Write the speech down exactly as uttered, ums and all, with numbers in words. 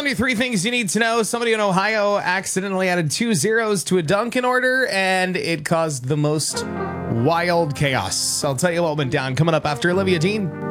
on your three things you need to know. Somebody in Ohio accidentally added two zeros to a Dunkin' order, and it caused the most wild chaos. I'll tell you what went down coming up after Olivia Dean.